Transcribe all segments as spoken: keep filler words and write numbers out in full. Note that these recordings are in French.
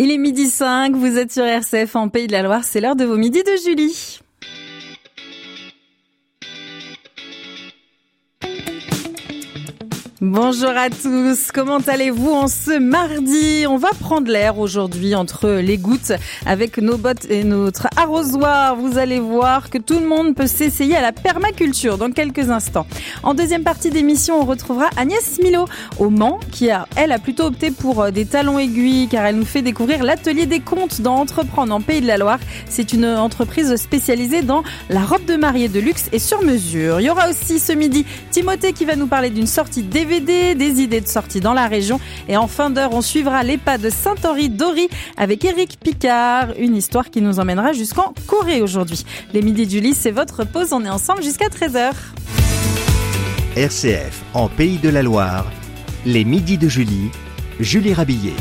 Il est midi cinq, vous êtes sur R C F en Pays de la Loire, c'est l'heure de vos midis de Julie. Bonjour à tous, comment allez-vous en ce mardi? On va prendre l'air aujourd'hui entre les gouttes avec nos bottes et notre arrosoir. Vous allez voir que tout le monde peut s'essayer à la permaculture dans quelques instants. En deuxième partie d'émission, on retrouvera Agnès Milot au Mans qui a, elle, a plutôt opté pour des talons aiguilles car elle nous fait découvrir l'atelier des comptes dans Entreprendre en Pays de la Loire. C'est une entreprise spécialisée dans la robe de mariée de luxe et sur mesure. Il y aura aussi ce midi Timothée qui va nous parler d'une sortie D V D, des idées de sortie dans la région. Et en fin d'heure, on suivra les pas de Saint-Henri-d'Ory avec Éric Picard, une histoire qui nous emmènera jusqu'en Corée aujourd'hui. Les midis de Julie, c'est votre pause, on est ensemble jusqu'à treize heures. R C F en Pays de la Loire, les midis de Julie, Julie Rabillet.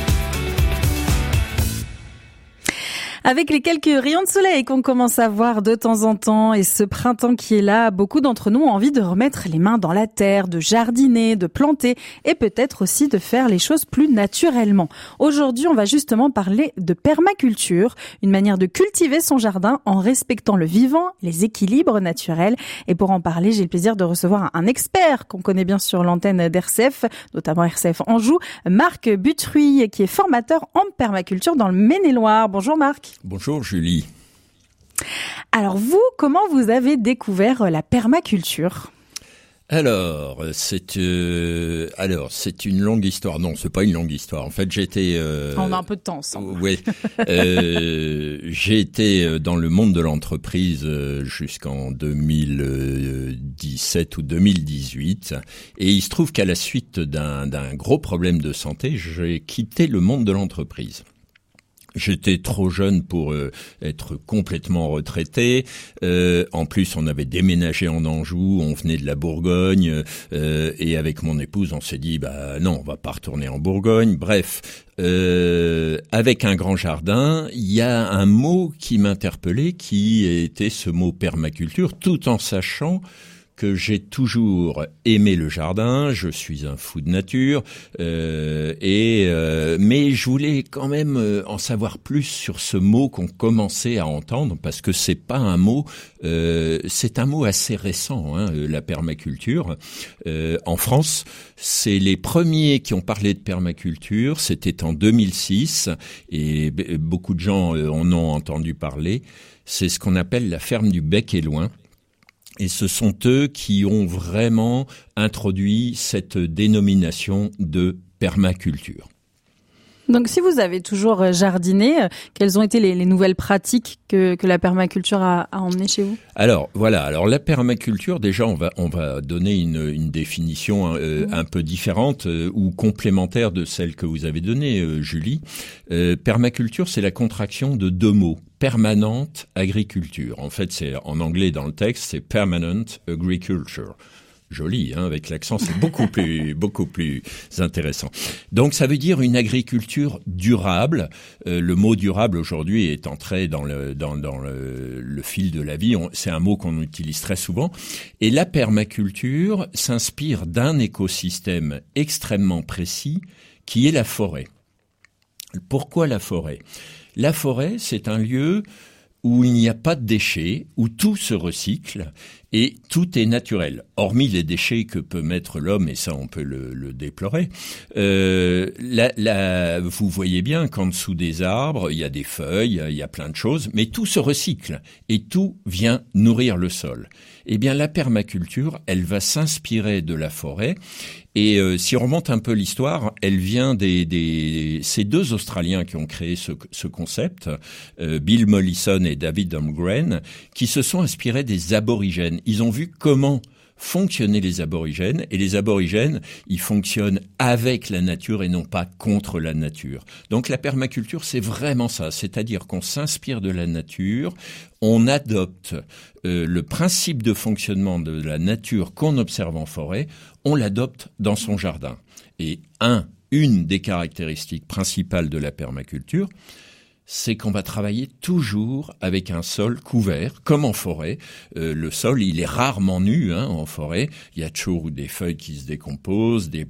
Avec les quelques rayons de soleil qu'on commence à voir de temps en temps et ce printemps qui est là, beaucoup d'entre nous ont envie de remettre les mains dans la terre, de jardiner, de planter et peut-être aussi de faire les choses plus naturellement. Aujourd'hui, on va justement parler de permaculture, une manière de cultiver son jardin en respectant le vivant, les équilibres naturels. Et pour en parler, j'ai le plaisir de recevoir un expert qu'on connaît bien sur l'antenne d'R C F, notamment R C F Anjou, Marc Butruy, qui est formateur en permaculture dans le Maine-et-Loire. Bonjour Marc. Bonjour Julie. Alors vous, comment vous avez découvert la permaculture ? Alors, c'est euh, alors c'est une longue histoire. Non, c'est pas une longue histoire. En fait, j'étais. Euh, On a un peu de temps ensemble. Oui, euh, j'ai été dans le monde de l'entreprise jusqu'en deux mille dix-sept ou deux mille dix-huit, et il se trouve qu'à la suite d'un, d'un gros problème de santé, j'ai quitté le monde de l'entreprise. J'étais trop jeune pour euh, être complètement retraité. Euh, en plus, on avait déménagé en Anjou, on venait de la Bourgogne, euh, et avec mon épouse, on s'est dit, bah non, on va pas retourner en Bourgogne. Bref, euh, avec un grand jardin, il y a un mot qui m'interpellait, qui était ce mot permaculture, tout en sachant que j'ai toujours aimé le jardin, je suis un fou de nature, euh, et euh, mais je voulais quand même en savoir plus sur ce mot qu'on commençait à entendre, parce que c'est pas un mot, euh, c'est un mot assez récent, hein, la permaculture. Euh, en France, c'est les premiers qui ont parlé de permaculture, c'était en deux mille six, et beaucoup de gens en ont entendu parler. C'est ce qu'on appelle la ferme du Bec et Loing. Et ce sont eux qui ont vraiment introduit cette dénomination de permaculture. Donc si vous avez toujours jardiné, quelles ont été les, les nouvelles pratiques que, que la permaculture a, a emmenées chez vous ? Alors voilà, alors la permaculture, déjà on va on va donner une, une définition euh, mmh. un peu différente euh, ou complémentaire de celle que vous avez donnée, euh, Julie. Euh, permaculture, c'est la contraction de deux mots. Permanente agriculture. En fait, c'est en anglais dans le texte, c'est permanent agriculture. Joli, hein, avec l'accent, c'est beaucoup plus, beaucoup plus intéressant. Donc, ça veut dire une agriculture durable. Euh, le mot durable aujourd'hui est entré dans le, dans, dans le, le fil de la vie. On, c'est un mot qu'on utilise très souvent. Et la permaculture s'inspire d'un écosystème extrêmement précis qui est la forêt. Pourquoi la forêt ? La forêt, c'est un lieu où il n'y a pas de déchets, où tout se recycle et tout est naturel. Hormis les déchets que peut mettre l'homme, et ça on peut le, le déplorer. Euh, la, la, vous voyez bien qu'en dessous des arbres, il y a des feuilles, il y a plein de choses, mais tout se recycle et tout vient nourrir le sol. Eh bien, la permaculture, elle va s'inspirer de la forêt. Et euh, si on remonte un peu l'histoire, elle vient des, des ces deux Australiens qui ont créé ce, ce concept, euh, Bill Mollison et David Holmgren, qui se sont inspirés des aborigènes. Ils ont vu comment fonctionnaient les aborigènes, et les aborigènes, ils fonctionnent avec la nature et non pas contre la nature. Donc la permaculture, c'est vraiment ça, c'est-à-dire qu'on s'inspire de la nature, on adopte euh, le principe de fonctionnement de la nature qu'on observe en forêt, on l'adopte dans son jardin. Et un, une des caractéristiques principales de la permaculture, c'est qu'on va travailler toujours avec un sol couvert, comme en forêt. Euh, le sol, il est rarement nu hein, en forêt. Il y a toujours des feuilles qui se décomposent, des